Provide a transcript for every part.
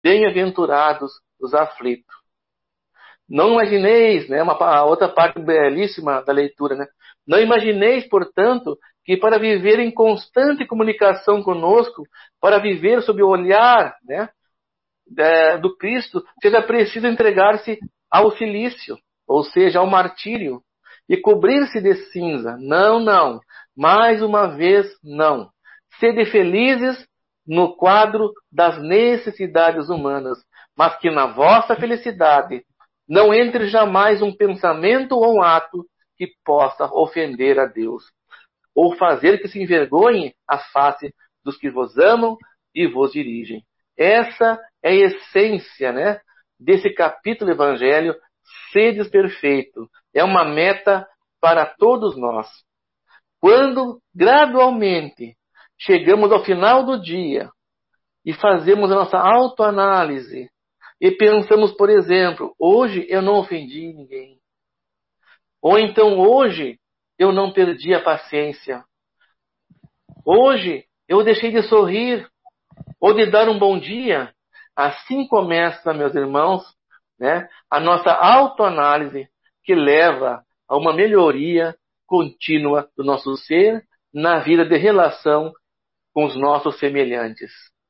Bem-aventurados os aflitos. Não imagineis, né, a outra parte belíssima da leitura, né? Não imagineis, portanto, que para viver em constante comunicação conosco, para viver sob o olhar, né, do Cristo, seja preciso entregar-se ao cilício, ou seja, ao martírio, e cobrir-se de cinza. Não, não. Mais uma vez, não. Sede felizes no quadro das necessidades humanas, mas que na vossa felicidade não entre jamais um pensamento ou um ato que possa ofender a Deus, ou fazer que se envergonhe a face dos que vos amam e vos dirigem. Essa é a essência, né, desse capítulo do Evangelho, sedes perfeito. É uma meta para todos nós. Quando gradualmente chegamos ao final do dia e fazemos a nossa autoanálise e pensamos, por exemplo, hoje eu não ofendi ninguém. Ou então hoje eu não perdi a paciência. Hoje eu deixei de sorrir ou de dar um bom dia. Assim começa, meus irmãos, né, a nossa autoanálise que leva a uma melhoria contínua do nosso ser na vida de relação com os nossos semelhantes.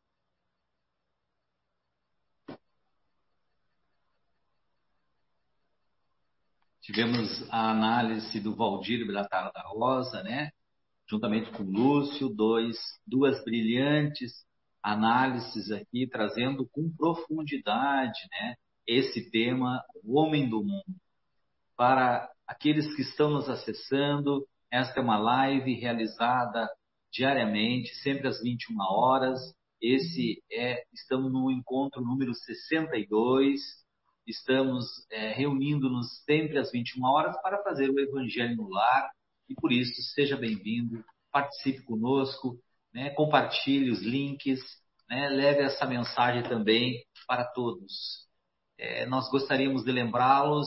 Tivemos a análise do Valdir Bilatara da Rosa, né? Juntamente com o Lúcio, duas brilhantes análises aqui, trazendo com profundidade, né, esse tema, o homem do mundo. Para aqueles que estão nos acessando, esta é uma live realizada diariamente, sempre às 21 horas. Estamos no encontro número 62. Estamos reunindo-nos sempre às 21 horas para fazer o Evangelho no Lar. E por isso, seja bem-vindo, participe conosco, né, compartilhe os links, né, leve essa mensagem também para todos. Nós gostaríamos de lembrá-los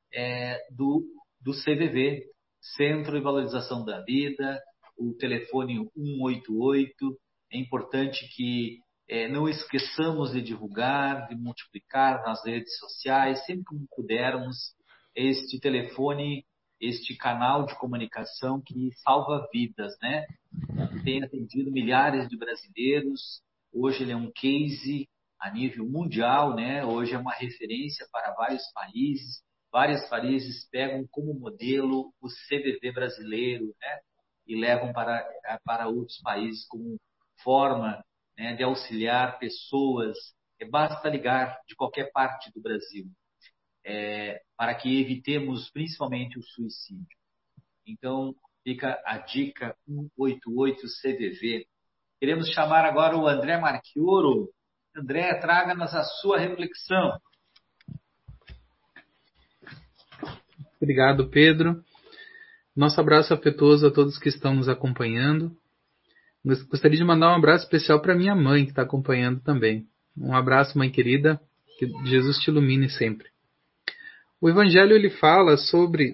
do CVV, Centro de Valorização da Vida, o telefone 188. É importante que não esqueçamos de divulgar, de multiplicar nas redes sociais, sempre que pudermos, este telefone, este canal de comunicação que salva vidas, né? Tem atendido milhares de brasileiros. Hoje ele é um case a nível mundial, né? Hoje é uma referência para vários países. Vários países pegam como modelo o CVV brasileiro, né? E levam para outros países como forma, né, de auxiliar pessoas. Basta ligar de qualquer parte do Brasil, para que evitemos principalmente o suicídio. Então, fica a dica 188 CVV. Queremos chamar agora o André Marchioro. André, traga-nos a sua reflexão. Obrigado, Pedro. Nosso abraço afetuoso a todos que estão nos acompanhando. Gostaria de mandar um abraço especial para minha mãe, que está acompanhando também. Um abraço, mãe querida, que Jesus te ilumine sempre. O Evangelho ele fala sobre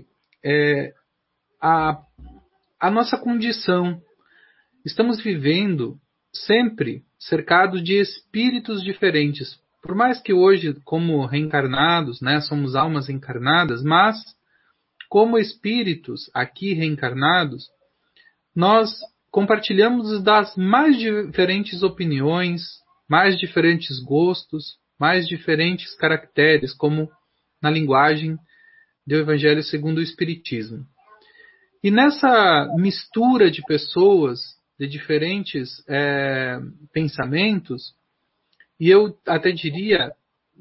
a nossa condição. Estamos vivendo sempre cercados de espíritos diferentes. Por mais que hoje, como reencarnados, né, somos almas encarnadas, mas como espíritos aqui reencarnados, nós compartilhamos das mais diferentes opiniões, mais diferentes gostos, mais diferentes caracteres, como na linguagem do Evangelho segundo o Espiritismo. E nessa mistura de pessoas, de diferentes pensamentos, e eu até diria,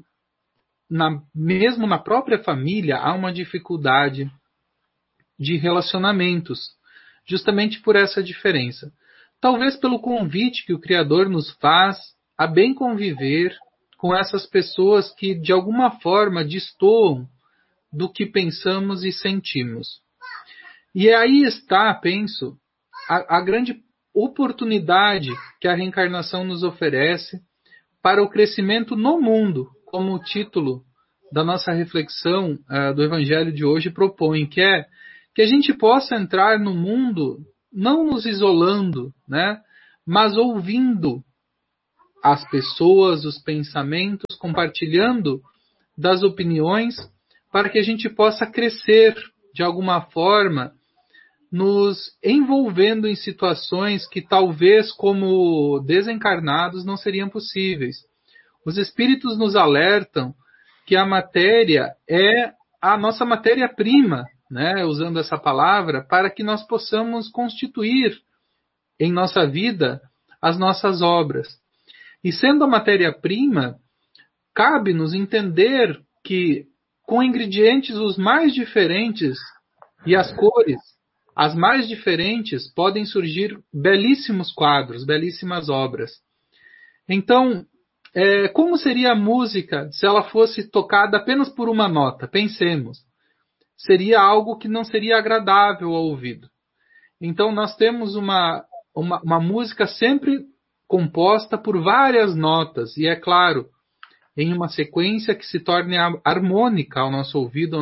mesmo na própria família, há uma dificuldade de relacionamentos, justamente por essa diferença. Talvez pelo convite que o Criador nos faz a bem conviver com essas pessoas que, de alguma forma, destoam do que pensamos e sentimos. E aí está, penso, a grande oportunidade que a reencarnação nos oferece para o crescimento no mundo, como o título da nossa reflexão do Evangelho de hoje propõe, que é que a gente possa entrar no mundo não nos isolando, né, mas ouvindo as pessoas, os pensamentos, compartilhando das opiniões, para que a gente possa crescer de alguma forma, nos envolvendo em situações que talvez, como desencarnados, não seriam possíveis. Os espíritos nos alertam que a matéria é a nossa matéria-prima, né, usando essa palavra, para que nós possamos constituir em nossa vida as nossas obras. E sendo a matéria-prima, cabe-nos entender que com ingredientes os mais diferentes e as cores as mais diferentes podem surgir belíssimos quadros, belíssimas obras. Então, como seria a música se ela fosse tocada apenas por uma nota? Pensemos. Seria algo que não seria agradável ao ouvido. Então, nós temos uma música sempre composta por várias notas, e é claro, em uma sequência que se torne harmônica ao nosso ouvido,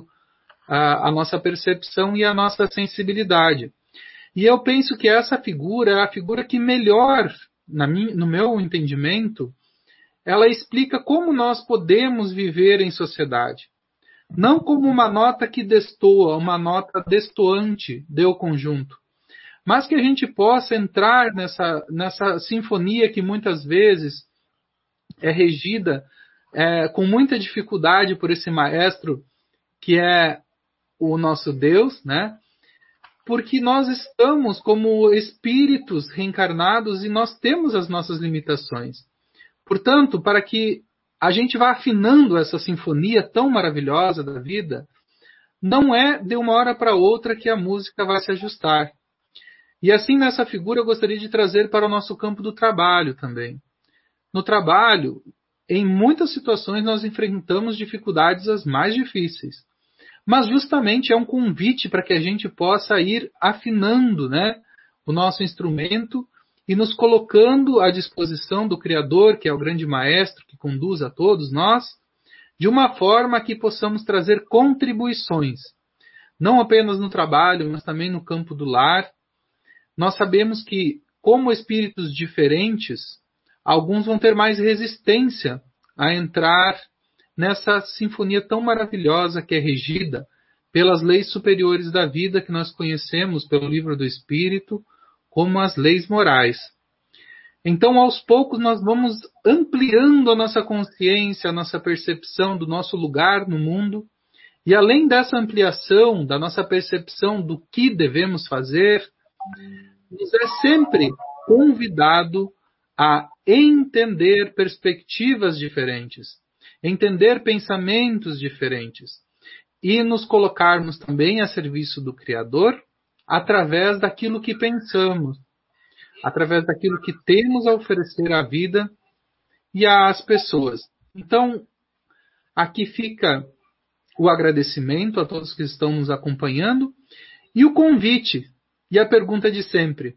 a nossa percepção e a nossa sensibilidade. E eu penso que essa figura é a figura que melhor, no meu entendimento, ela explica como nós podemos viver em sociedade. Não como uma nota que destoa, uma nota destoante do conjunto, mas que a gente possa entrar nessa sinfonia que muitas vezes é regida com muita dificuldade por esse maestro que é o nosso Deus, né? Porque nós estamos como espíritos reencarnados e nós temos as nossas limitações. Portanto, para que a gente vá afinando essa sinfonia tão maravilhosa da vida, não é de uma hora para outra que a música vai se ajustar. E assim, nessa figura, eu gostaria de trazer para o nosso campo do trabalho também. No trabalho, em muitas situações, nós enfrentamos dificuldades as mais difíceis. Mas justamente é um convite para que a gente possa ir afinando, né, o nosso instrumento e nos colocando à disposição do Criador, que é o grande maestro que conduz a todos nós, de uma forma que possamos trazer contribuições, não apenas no trabalho, mas também no campo do lar. Nós sabemos que, como espíritos diferentes, alguns vão ter mais resistência a entrar nessa sinfonia tão maravilhosa que é regida pelas leis superiores da vida que nós conhecemos pelo Livro do Espírito como as leis morais. Então, aos poucos, nós vamos ampliando a nossa consciência, a nossa percepção do nosso lugar no mundo, e além dessa ampliação da nossa percepção do que devemos fazer, nos é sempre convidado a entender perspectivas diferentes, entender pensamentos diferentes e nos colocarmos também a serviço do Criador através daquilo que pensamos, através daquilo que temos a oferecer à vida e às pessoas. Então, aqui fica o agradecimento a todos que estão nos acompanhando e o convite e a pergunta de sempre: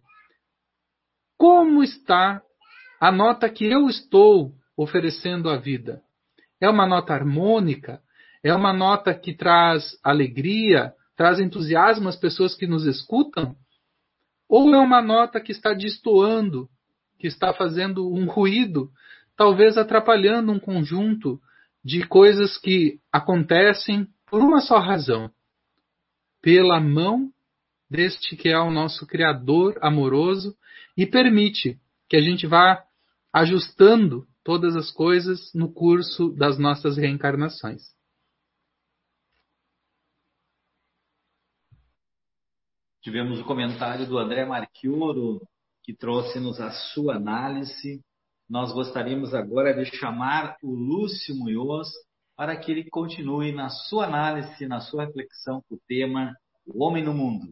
como está a nota que eu estou oferecendo à vida? É uma nota harmônica? É uma nota que traz alegria, traz entusiasmo às pessoas que nos escutam? Ou é uma nota que está destoando, que está fazendo um ruído, talvez atrapalhando um conjunto de coisas que acontecem por uma só razão: pela mão deste que é o nosso Criador amoroso e permite que a gente vá ajustando todas as coisas no curso das nossas reencarnações. Tivemos o comentário do André Marchioro, que trouxe-nos a sua análise. Nós gostaríamos agora de chamar o Lúcio Munhoz para que ele continue na sua análise, na sua reflexão com o tema O Homem no Mundo.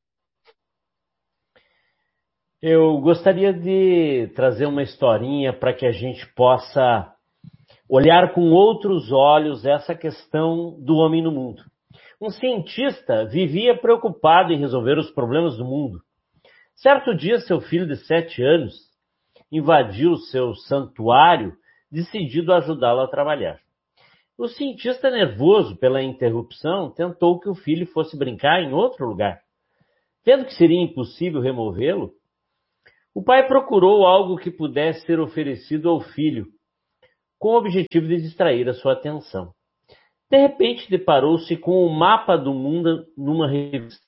Eu gostaria de trazer uma historinha para que a gente possa olhar com outros olhos essa questão do homem no mundo. Um cientista vivia preocupado em resolver os problemas do mundo. Certo dia, seu filho de 7 anos invadiu seu santuário, decidido a ajudá-lo a trabalhar. O cientista, nervoso pela interrupção, tentou que o filho fosse brincar em outro lugar. Vendo que seria impossível removê-lo, O pai procurou algo que pudesse ser oferecido ao filho, com o objetivo de distrair a sua atenção. De repente, deparou-se com o mapa do mundo numa revista,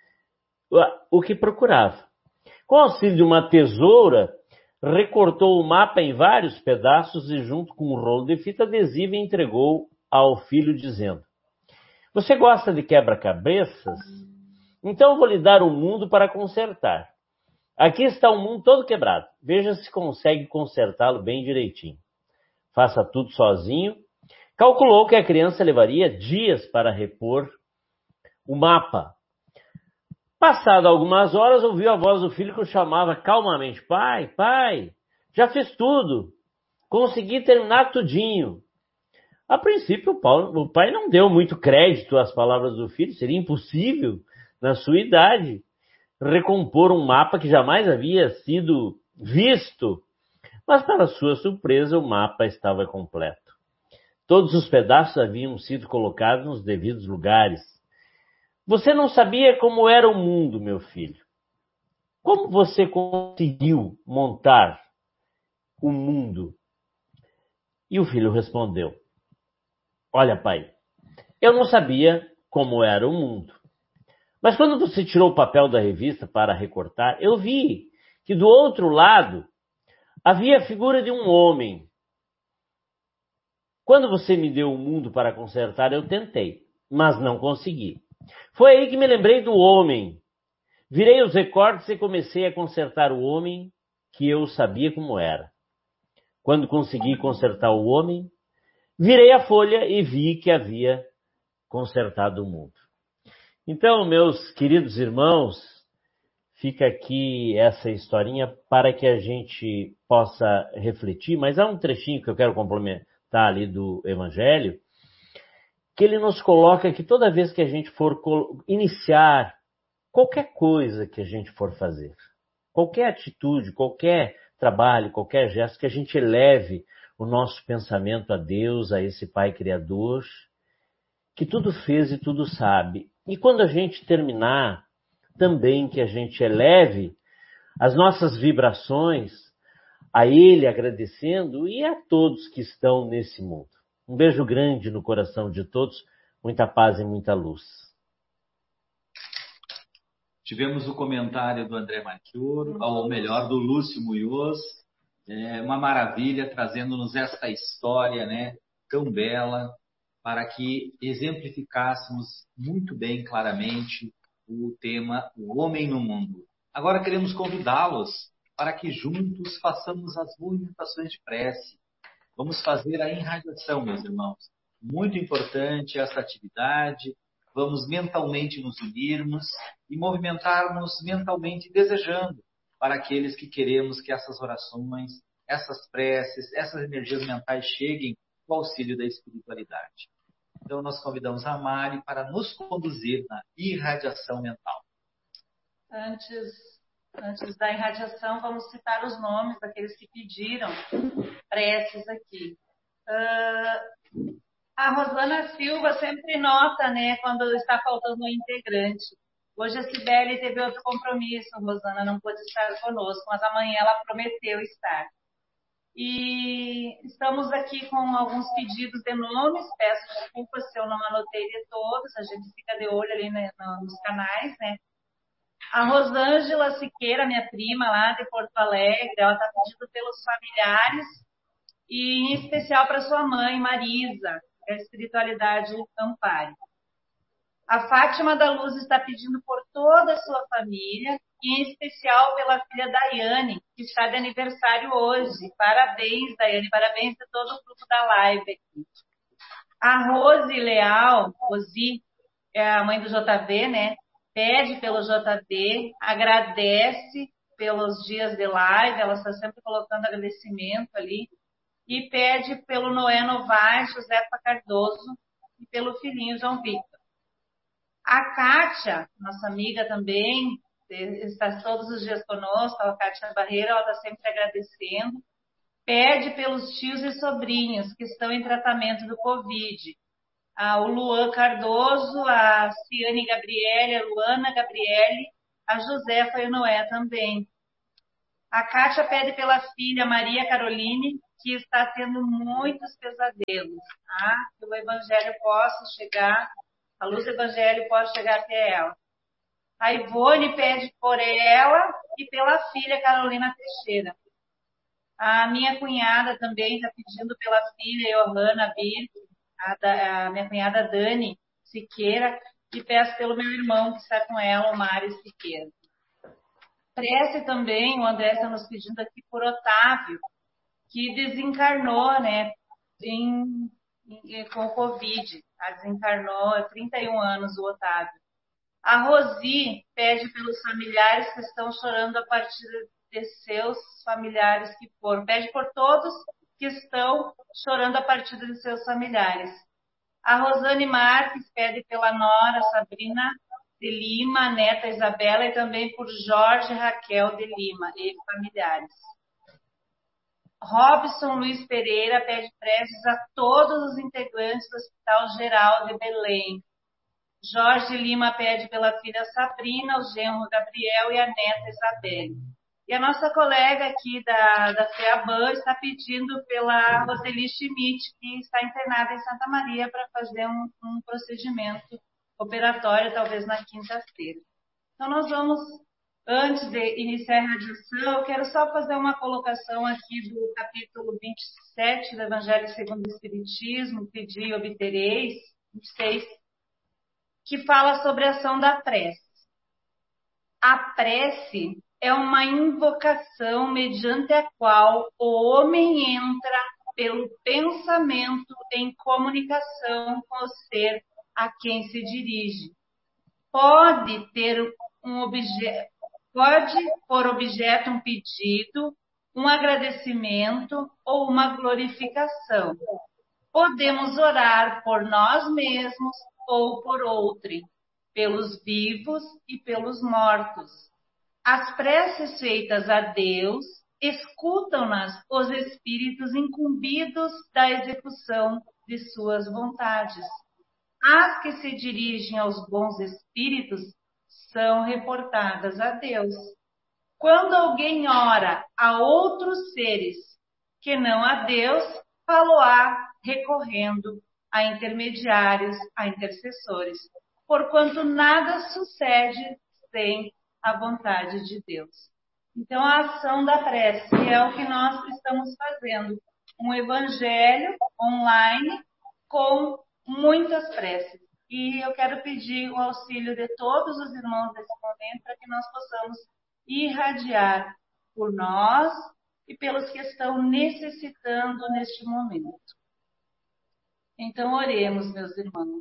o que procurava. Com o auxílio de uma tesoura, recortou o mapa em vários pedaços e, junto com um rolo de fita adesiva, entregou ao filho, dizendo: você gosta de quebra-cabeças? Então eu vou lhe dar o mundo para consertar. Aqui está o mundo todo quebrado. Veja se consegue consertá-lo bem direitinho. Faça tudo sozinho. Calculou que a criança levaria dias para repor o mapa. Passado algumas horas, ouviu a voz do filho que o chamava calmamente: pai, pai, já fiz tudo. Consegui terminar tudinho. A princípio, o pai não deu muito crédito às palavras do filho. Seria impossível, na sua idade, recompor um mapa que jamais havia sido visto. Mas, para sua surpresa, o mapa estava completo. Todos os pedaços haviam sido colocados nos devidos lugares. Você não sabia como era o mundo, meu filho. Como você conseguiu montar o mundo? E o filho respondeu: olha, pai, eu não sabia como era o mundo. Mas quando você tirou o papel da revista para recortar, eu vi que do outro lado havia a figura de um homem. Quando você me deu o mundo para consertar, eu tentei, mas não consegui. Foi aí que me lembrei do homem. Virei os recortes e comecei a consertar o homem que eu sabia como era. Quando consegui consertar o homem, virei a folha e vi que havia consertado o mundo. Então, meus queridos irmãos, fica aqui essa historinha para que a gente possa refletir, mas há um trechinho que eu quero complementar ali do Evangelho, que ele nos coloca que toda vez que a gente for iniciar qualquer coisa que a gente for fazer, qualquer atitude, qualquer trabalho, qualquer gesto, que a gente eleve o nosso pensamento a Deus, a esse Pai Criador, que tudo fez e tudo sabe. E quando a gente terminar, também que a gente eleve as nossas vibrações a Ele, agradecendo, e a todos que estão nesse mundo. Um beijo grande no coração de todos, muita paz e muita luz. Tivemos o comentário do André Marchioro, ou melhor, do Lúcio Munhoz. Uma maravilha, trazendo-nos esta história, né, tão bela, para que exemplificássemos muito bem, claramente, o tema O Homem no Mundo. Agora queremos convidá-los para que juntos façamos as movimentações de prece. Vamos fazer a irradiação, meus irmãos. Muito importante essa atividade. Vamos mentalmente nos unirmos e movimentarmos mentalmente, desejando para aqueles que queremos que essas orações, essas preces, essas energias mentais cheguem com o auxílio da espiritualidade. Então, nós convidamos a Mari para nos conduzir na irradiação mental. Antes da irradiação, vamos citar os nomes daqueles que pediram preces aqui. A Rosana Silva sempre nota, né, quando está faltando um integrante. Hoje a Cibele teve outro compromisso, Rosana não pôde estar conosco, mas amanhã ela prometeu estar. E estamos aqui com alguns pedidos de nomes, peço desculpas se eu não anotei de todos, a gente fica de olho ali, né, nos canais, né. A Rosângela Siqueira, minha prima lá de Porto Alegre, ela está pedindo pelos familiares e em especial para sua mãe, Marisa, que a espiritualidade ampare. A Fátima da Luz está pedindo por toda a sua família e em especial pela filha Daiane, que está de aniversário hoje. Parabéns, Daiane, parabéns a todo o grupo da live aqui. A Rose Leal, Rosi, é a mãe do JV, né? Pede pelo JV, agradece pelos dias de live, ela está sempre colocando agradecimento ali, e pede pelo Noé Novaes, Josefa Cardoso e pelo filhinho João Victor. A Kátia, nossa amiga também, está todos os dias conosco, a Kátia Barreira, ela está sempre agradecendo, pede pelos tios e sobrinhos que estão em tratamento do Covid. O Luan Cardoso, a Ciane Gabriele, a Luana Gabriele, a Josefa e o Noé também. A Kátia pede pela filha Maria Caroline, que está tendo muitos pesadelos, tá? Que o Evangelho possa chegar, a luz do Evangelho possa chegar até ela. A Ivone pede por ela e pela filha Carolina Teixeira. A minha cunhada também está pedindo pela filha Johanna Birk, a minha cunhada Dani Siqueira, e peço pelo meu irmão que está com ela, o Mário Siqueira. Prece também, o André está nos pedindo aqui por Otávio, que desencarnou, né, com o Covid. Desencarnou há 31 anos o Otávio. A Rosi pede pelos familiares que estão chorando a partir de seus familiares que foram. Pede por todos que estão chorando a partir de seus familiares. A Rosane Marques pede pela nora Sabrina de Lima, neta Isabela, e também por Jorge e Raquel de Lima e familiares. Robson Luiz Pereira pede preces a todos os integrantes do Hospital Geral de Belém. Jorge Lima pede pela filha Sabrina, o genro Gabriel e a neta Isabelle. E a nossa colega aqui da FEABAN está pedindo pela Roseli Schmidt, que está internada em Santa Maria para fazer um procedimento operatório, talvez na quinta-feira. Então, nós vamos, antes de iniciar a radiação, eu quero só fazer uma colocação aqui do capítulo 27 do Evangelho segundo o Espiritismo, Pedi e Obtereis, 26, que fala sobre a ação da prece. A prece é uma invocação mediante a qual o homem entra pelo pensamento em comunicação com o ser a quem se dirige. Pode por objeto um pedido, um agradecimento ou uma glorificação. Podemos orar por nós mesmos ou por outrem, pelos vivos e pelos mortos. As preces feitas a Deus escutam-nas os espíritos incumbidos da execução de suas vontades. As que se dirigem aos bons espíritos são reportadas a Deus. Quando alguém ora a outros seres que não a Deus, falo-á recorrendo a intermediários, a intercessores, porquanto nada sucede sem a vontade de Deus. Então, a ação da prece é o que nós estamos fazendo. Um evangelho online com muitas preces. E eu quero pedir o auxílio de todos os irmãos nesse momento para que nós possamos irradiar por nós e pelos que estão necessitando neste momento. Então, oremos, meus irmãos.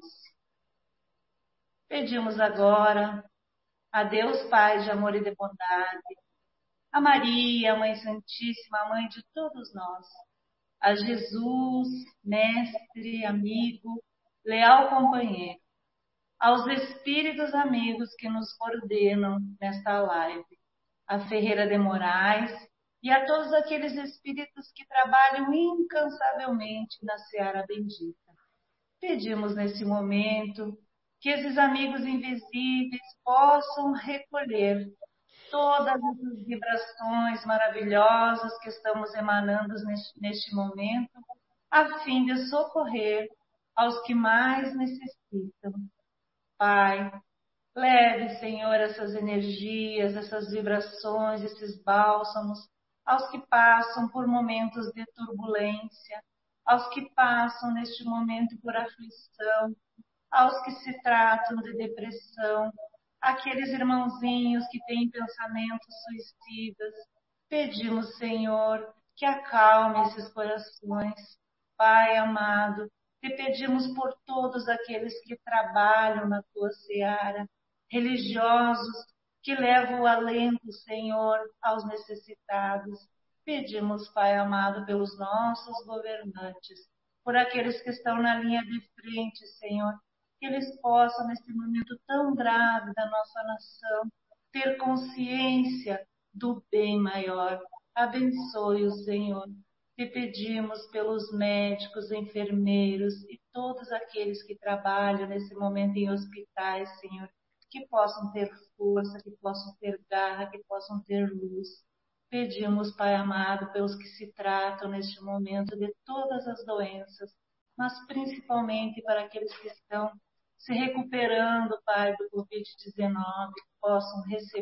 Pedimos agora a Deus Pai de amor e de bondade, a Maria, Mãe Santíssima, a Mãe de todos nós, a Jesus, Mestre, amigo, leal companheiro, aos espíritos amigos que nos coordenam nesta live, a Ferreira de Moraes e a todos aqueles espíritos que trabalham incansavelmente na Seara Bendita. Pedimos nesse momento que esses amigos invisíveis possam recolher todas essas vibrações maravilhosas que estamos emanando neste momento, a fim de socorrer aos que mais necessitam. Pai, leve, Senhor, essas energias, essas vibrações, esses bálsamos, aos que passam por momentos de turbulência, aos que passam neste momento por aflição, aos que se tratam de depressão, aqueles irmãozinhos que têm pensamentos suicidas. Pedimos, Senhor, que acalme esses corações. Pai amado, te pedimos por todos aqueles que trabalham na tua seara, religiosos que levam o alento, Senhor, aos necessitados. Pedimos, Pai amado, pelos nossos governantes, por aqueles que estão na linha de frente, Senhor, que eles possam, nesse momento tão grave da nossa nação, ter consciência do bem maior. Abençoe-os, Senhor. Te pedimos pelos médicos, enfermeiros e todos aqueles que trabalham nesse momento em hospitais, Senhor, que possam ter força, que possam ter garra, que possam ter luz. Pedimos, Pai amado, pelos que se tratam neste momento de todas as doenças, mas principalmente para aqueles que estão se recuperando, Pai, do Covid-19, possam receber